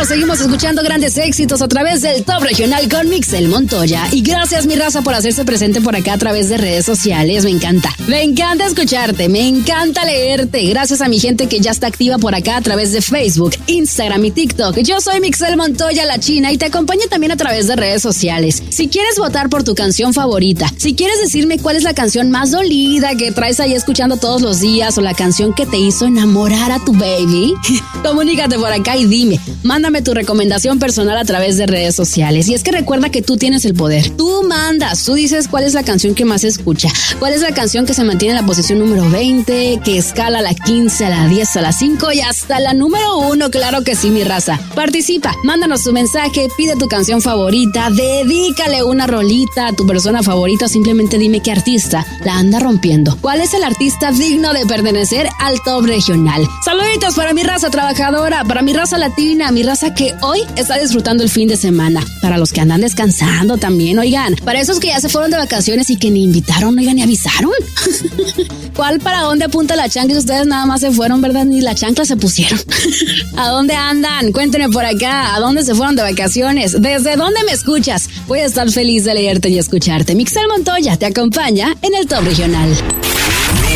claro, seguimos escuchando grandes éxitos a través del Top Regional con Mixel Montoya. Y gracias, mi raza, por hacerse presente por acá a través de redes sociales. Me encanta escucharte, me encanta leerte. Gracias a mi gente que ya está activa por acá a través de Facebook, Instagram y TikTok. Yo soy Mixel Montoya, la china, y te acompaño también a través de redes sociales. Si quieres votar por tu canción favorita, si quieres decirme cuál es la canción más dolida que traes ahí escuchando todos los días, o la canción que te hizo enamorar a tu baby, comunícate por acá y dime, mándame tu recomendación personal a través de redes sociales. Y es que recuerda que tú tienes el poder, tú mandas, tú dices cuál es la canción que más se escucha, cuál es la canción que se mantiene en la posición número 20, que escala a la 15, a la 10, a la 5 y hasta la número 1, claro que sí, mi raza. Participa, mándanos tu mensaje, pide tu canción favorita, dedícale una rolita a tu persona favorita, o simplemente dime qué artista la anda rompiendo. ¿Cuál es el artista digno de pertenecer al Top Regional? Saluditos para mi raza trabajadora, para mi raza latina, mi raza que hoy está disfrutando el fin de semana, para los que andan descansando también, oigan, para esos que ya se fueron de vacaciones y que ni invitaron, oigan, ni avisaron. ¿Cuál para dónde apunta la chancla? Ustedes nada más se fueron, ¿verdad? Ni la chancla se pusieron. ¿A dónde andan? Cuéntenme por acá, ¿a dónde se fueron de vacaciones? ¿Desde dónde me escuchas? Voy a estar feliz de leerte y escucharte. Mixel Montoya te acompaña en el Top Regional.